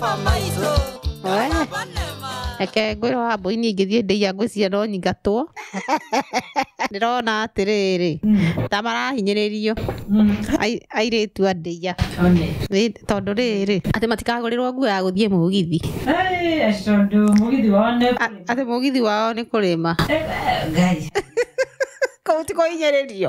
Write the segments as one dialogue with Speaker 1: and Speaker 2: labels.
Speaker 1: Eke ngwĩra wambo ini ingĩthiĩ ndĩia ngwĩcia no nyingatwo ndĩrona atĩrĩrĩ ta marahinyĩrĩrio airĩtu a ndĩia tondũ rĩrĩ atĩ matikagũrĩrwo nguo ya gũthiĩ mũgithi atĩ mũgithi wao nĩ kũrĩma kũhinyĩrĩrio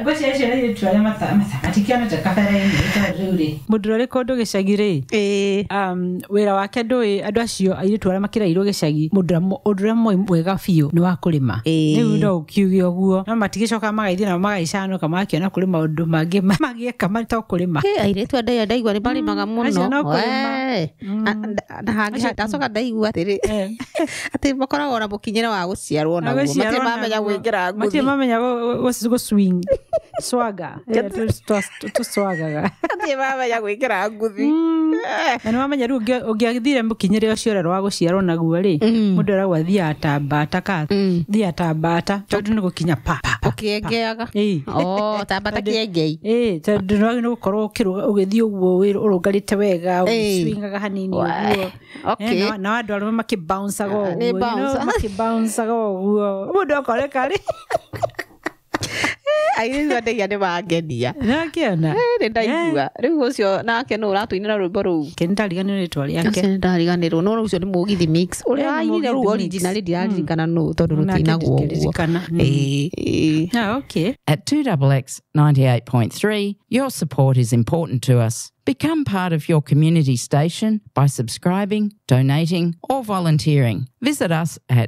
Speaker 2: mũndũ ũrĩ kũndũ gĩcagi rĩ wĩra wake ndũĩ andũ acio airĩtu arĩa makĩrairwo gĩcagi mũndũ ũrĩa mwega biũ nĩ wa kũrĩma rĩu no ũkiuge ũguo no matigĩcoka magaithiĩ nao magaicanũka magakĩona kũrĩ maũndũ mangĩ magĩeka marĩ kũrĩma
Speaker 1: airĩtu a ndĩia ndaigua nĩ marĩmaga mũno na hangĩ ndacoka ndaigua atĩrĩ atĩ makoragwo na mũkinyĩre wa gũciarwo naguo matirĩ mamenya gwĩkĩra nguthi
Speaker 2: matirĩ mamenya swing swaga swagaga
Speaker 1: atĩ mamenya gwĩkĩra nguthi
Speaker 2: na nĩ mamenya rĩu ũngĩathire mũkinyĩre ũcio ũrĩa wa gũciarwo naguo rĩ mũndũ aragwa thiaga ta mbata thiaga ta mbata tondũ nĩ gũkinya
Speaker 1: ũkĩengeaga ta mbata kĩengei
Speaker 2: tondũ nĩ gũkorwo ũgĩthiĩ ũguo ũrũngarĩte wega ũgĩswingaga hanini ũguo na andũ arĩa makĩbouncaga ũguo mũndũ akoreka rĩ
Speaker 1: airĩtu a ndĩia nĩ mangenia
Speaker 2: nakĩona
Speaker 1: nĩ ndaigua rĩu ũcio nake nũ ũratũinĩra rwĩmbo rũu
Speaker 2: nĩndariganĩrwo rĩtwa rĩake
Speaker 1: nĩndariganĩrwo no ũcio nĩ mũgithi mix ũrĩa ainire rũu original ndiraririkana nũ tondũ rũtinagwo ũguo
Speaker 2: okay.
Speaker 3: At 2XX 98.3, your support is important to us. Become part of your community station by subscribing, donating or volunteering. Visit us at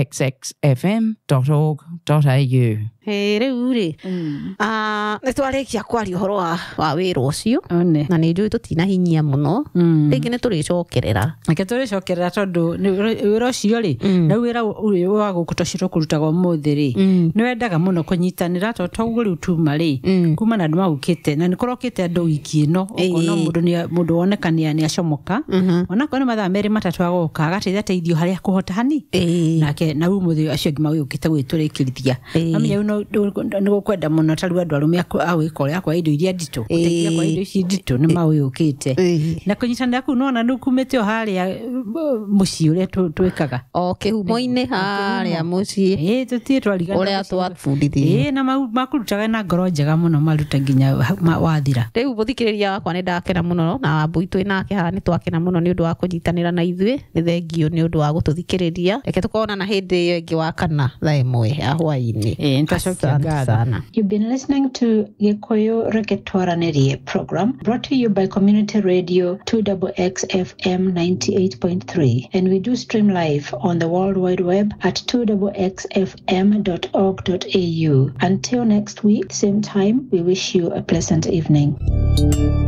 Speaker 3: 2xxfm.org.au.
Speaker 1: Rĩu rĩ nĩ twarĩkia kwaria ũhoro wa wĩra ũcio na nĩ njũĩ tũtinahinyia mũno rĩngĩ nĩ tũrĩcokerera
Speaker 2: reke tũrĩcokerera tondũ wĩra ũcio rĩ na wĩra ũyũ wa gũkũ tũkũrutaga ũmũthĩ rĩ nĩ wendaga mũno kũnyitanĩra tondũ toguo rĩu tuma rĩ kuma na andũ magũkĩte na nĩ kũrokĩte andũ wiki ĩno no mũndũ wonekania nĩ acomoka onakorwo nĩ mathaa merĩ matatũ agoka agateithio harĩa kũhota hani nake na ũmũthĩ acio angĩ magĩũkĩte gwĩtũrĩkĩrithia amenya nĩ gũkwenda mũno tarĩ andũ arũme agwĩka kwa indo iria nditũ gũteithia kwa indo ici nditũ nĩ magĩũkĩte na kũnyitanĩra kũu nona nĩ kumĩte o harĩa mũciĩ ũrĩa twĩkaga
Speaker 1: kĩhumo-inĩ harĩa mũciĩ
Speaker 2: tũtirĩ twarigana
Speaker 1: ũrĩa twabundithirie
Speaker 2: na makũrutaga na ngoro njega mũno maruta nginya wathira
Speaker 1: rĩu mũthikĩrĩria wakwa nĩ ndakena mũno na Wambui twĩ nake haha nĩ twakena mũno nĩ ũndũ wa kũnyitanĩra na ithuĩ nĩ thengio nĩ ũndũ wa gũtũthikĩrĩria reke tũkonana hĩndĩ ĩyo ĩngĩ wa kana thaa ĩmwe ya hwaĩ-inĩ
Speaker 2: sana.
Speaker 4: You've been listening to Gikuyu Reke Twaranĩrie program brought to you by Community Radio 2XX FM 98.3, and we do stream live on the World Wide Web at 2xxfm.org.au. Until next week, same time, we wish you a pleasant evening.